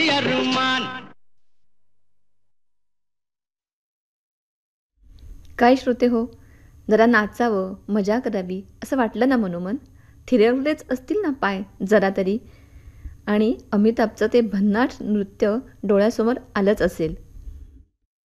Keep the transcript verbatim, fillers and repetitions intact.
अरुमान. काय श्रोते हो, जरा नाचावं, मजा करावी असं वाटलं ना मनोमन. थिरवलेच असतील ना पाय जरा तरी. आणि अमिताभचं ते भन्नाट नृत्य डोळ्यासमोर आलंच असेल.